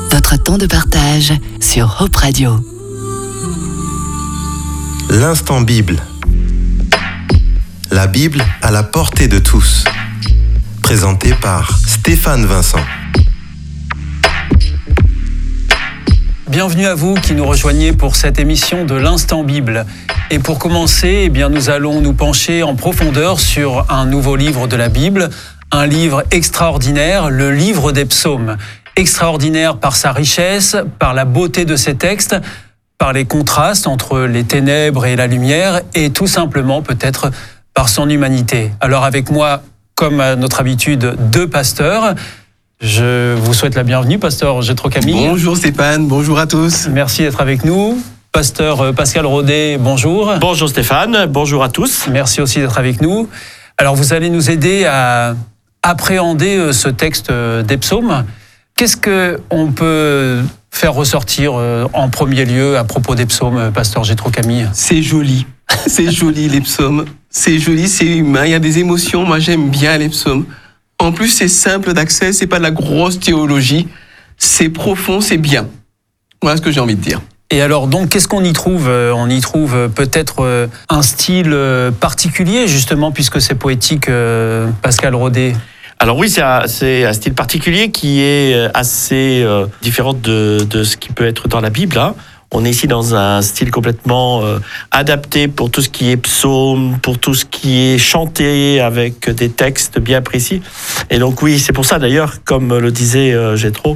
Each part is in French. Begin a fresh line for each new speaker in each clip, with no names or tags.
Votre temps de partage sur Hope Radio.
L'instant Bible. La Bible à la portée de tous. Présenté par Stéphane Vincent.
Bienvenue à vous qui nous rejoignez pour cette émission de l'Instant Bible. Et pour commencer, nous allons nous pencher en profondeur sur un nouveau livre de la Bible, un livre extraordinaire, le livre des psaumes. Extraordinaire par sa richesse, par la beauté de ses textes, par les contrastes entre les ténèbres et la lumière, et tout simplement peut-être par son humanité. Alors avec moi, comme à notre habitude, deux pasteurs. Je vous souhaite la bienvenue, pasteur Gétro Camille.
Bonjour Stéphane, bonjour à tous.
Merci d'être avec nous. Pasteur Pascal Rodet, bonjour.
Bonjour Stéphane, bonjour à tous.
Merci aussi d'être avec nous. Alors vous allez nous aider à appréhender ce texte des psaumes. Qu'est-ce qu'on peut faire ressortir en premier lieu à propos des psaumes, pasteur Gétro Camille ?
C'est joli les psaumes. C'est joli, c'est humain, il y a des émotions. Moi j'aime bien les psaumes. En plus c'est simple d'accès, c'est pas de la grosse théologie. C'est profond, c'est bien. Voilà ce que j'ai envie de dire.
Et alors donc qu'est-ce qu'on y trouve ? On y trouve peut-être un style particulier justement puisque c'est poétique, Pascal Rodet.
Alors oui, c'est un style particulier qui est assez différent de ce qui peut être dans la Bible. Hein. On est ici dans un style complètement adapté pour tout ce qui est psaume, pour tout ce qui est chanté avec des textes bien précis. Et donc oui, c'est pour ça d'ailleurs, comme le disait Gétro,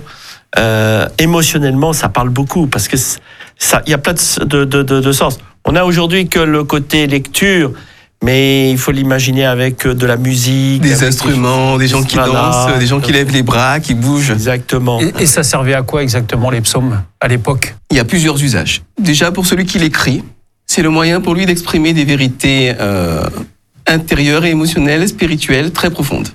émotionnellement, ça parle beaucoup parce que il y a plein de sens. On a aujourd'hui que le côté lecture, mais il faut l'imaginer avec de la musique.
Des instruments, des gens qui dansent, des gens qui lèvent les bras, qui bougent.
Exactement.
Et ça servait à quoi exactement les psaumes à l'époque ?
Il y a plusieurs usages. Déjà pour celui qui l'écrit, c'est le moyen pour lui d'exprimer des vérités intérieures et émotionnelles, spirituelles, très profondes.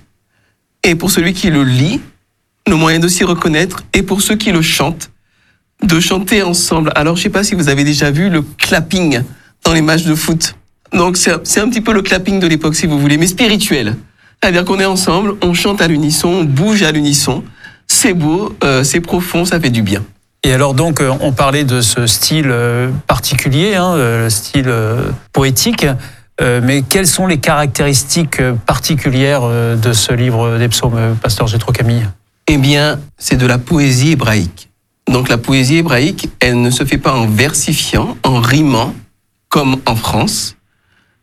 Et pour celui qui le lit, le moyen de s'y reconnaître. Et pour ceux qui le chantent, de chanter ensemble. Alors je ne sais pas si vous avez déjà vu le clapping dans les matchs de foot. Donc c'est un petit peu le clapping de l'époque si vous voulez, mais spirituel. C'est-à-dire qu'on est ensemble, on chante à l'unisson, on bouge à l'unisson. C'est beau, c'est profond, ça fait du bien.
Et alors donc on parlait de ce style particulier, le style poétique, mais quelles sont les caractéristiques particulières de ce livre des psaumes, pasteur Gétro Camille ?
Eh bien, c'est de la poésie hébraïque. Donc la poésie hébraïque, elle ne se fait pas en versifiant, en rimant, comme en France.